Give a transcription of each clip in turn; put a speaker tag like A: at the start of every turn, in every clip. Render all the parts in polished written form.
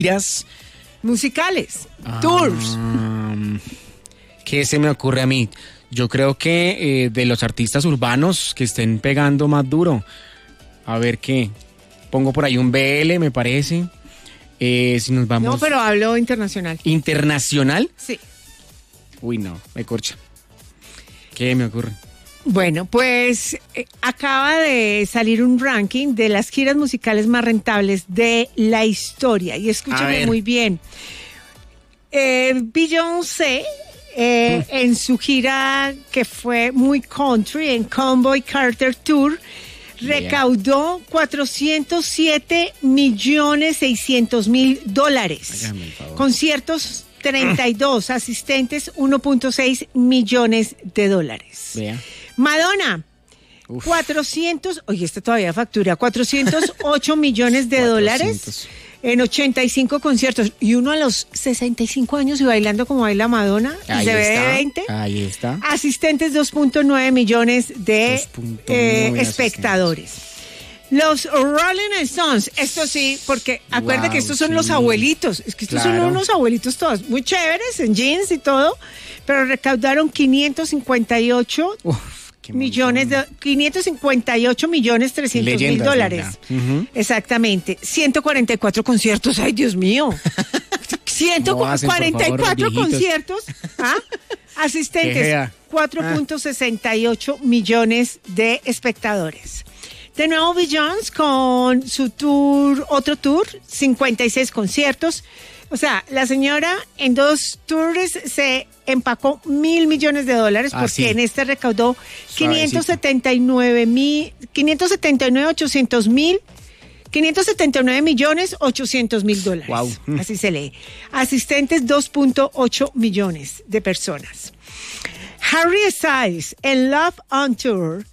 A: giras
B: musicales, tours.
A: ¿Qué se me ocurre a mí? Yo creo que de los artistas urbanos que estén pegando más duro. A ver qué. Pongo por ahí un BL, me parece. Si nos vamos...
B: No, pero hablo internacional.
A: ¿Internacional?
B: Sí.
A: Uy, no, me corcha. ¿Qué me ocurre?
B: Bueno, pues acaba de salir un ranking de las giras musicales más rentables de la historia. Y escúchame muy bien. Beyoncé, en su gira que fue muy country, en Convoy Carter Tour, recaudó $407,600,000. Conciertos 32, asistentes $1.6 millones.
A: Vea.
B: Madonna, 400, oye, esta todavía factura, $408 millones en 85 conciertos. Y uno a los 65 años y bailando como baila Madonna, y se ve de 20.
A: Ahí está.
B: Asistentes, 2.9 millones de espectadores. Los Rolling Stones, esto sí, porque acuérdate que estos son los abuelitos, es que estos son unos abuelitos todos muy chéveres, en jeans y todo, pero recaudaron 558 millones de $558,300,000. Exactamente. 144 conciertos. Ay, Dios mío. 144 conciertos. Asistentes, 4.68 millones de espectadores. De nuevo, Beyoncé con su tour, otro tour, 56 conciertos. O sea, la señora en 2 tours se empacó $1,000 millones porque en este recaudó 579,800,000.
A: Wow.
B: Así se lee. Asistentes, 2.8 millones de personas. Harry Styles en Love on Tour,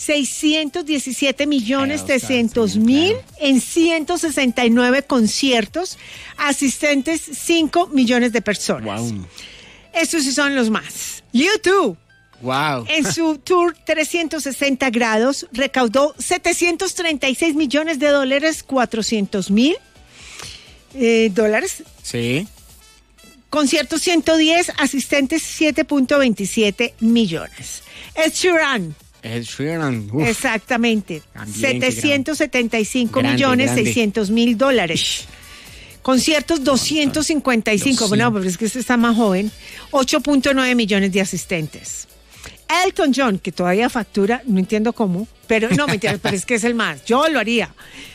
B: 617,300,000 en 169 conciertos, asistentes 5 millones de personas.
A: Wow.
B: Estos sí son los más. YouTube.
A: Wow.
B: En su tour 360 grados recaudó $736 millones, $400,000.
A: Sí.
B: Conciertos 110, asistentes 7.27 millones. Ed Sheeran. Exactamente.
A: También,
B: 775,600,000. Conciertos 255. Bueno, pero es que este está más joven. 8.9 millones de asistentes. Elton John, que todavía factura, no entiendo cómo, pero no, mentira, pero es que es el más. Yo lo haría.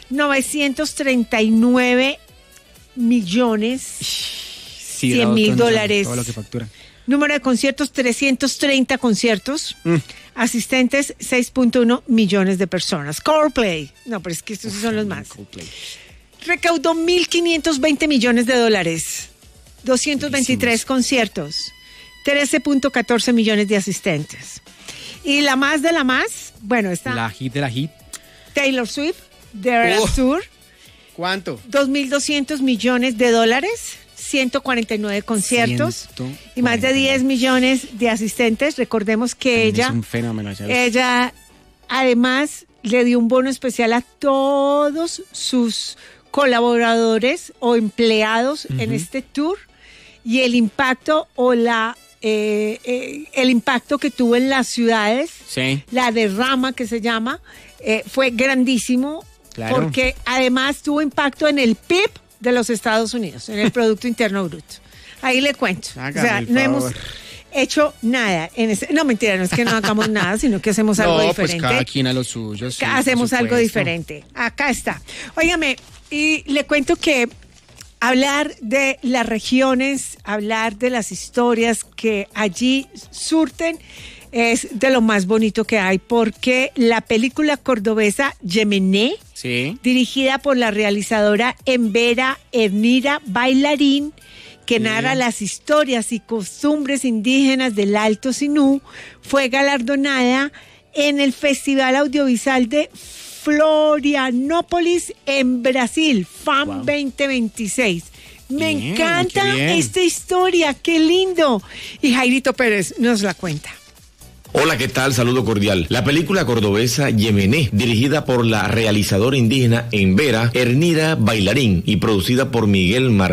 B: 939 millones.
A: Sí,
B: $100,000.
A: Todo lo que factura.
B: Número de conciertos, 330 conciertos. Asistentes, 6.1 millones de personas. Coldplay. No, pero es que estos son los más.
A: Coldplay.
B: Recaudó $1,520 millones. 223 conciertos. 13.14 millones de asistentes. Y la más de la más, bueno, está...
A: La hit de la hit.
B: Taylor Swift, The Eras Tour.
A: ¿Cuánto?
B: $2,200 millones. 149 conciertos y más de 10 millones de asistentes. Recordemos que ella,
A: es un fenómeno,
B: ella además le dio un bono especial a todos sus colaboradores o empleados en este tour, y el impacto el impacto que tuvo en las ciudades, la derrama que se llama, fue grandísimo, porque además tuvo impacto en el PIB de los Estados Unidos, en el Producto Interno Bruto. Ahí le cuento. No hemos hecho nada en ese... No, mentira, no es que no hagamos nada, sino que hacemos algo diferente.
A: Pues cada quien a lo suyo. Sí,
B: hacemos algo diferente. Acá está. Óigame, y le cuento que hablar de las regiones, hablar de las historias que allí surten, es de lo más bonito que hay, porque la película cordobesa Yemené, dirigida por la realizadora Envera Ernira Bailarín, que narra las historias y costumbres indígenas del Alto Sinú, fue galardonada en el Festival Audiovisual de Florianópolis en Brasil, FAM 2026. Me encanta esta historia, qué lindo. Y Jairito Pérez nos la cuenta.
C: Hola, ¿qué tal? Saludo cordial. La película cordobesa Yemené, dirigida por la realizadora indígena en Vera, Ernida Bailarín, y producida por Miguel Martínez,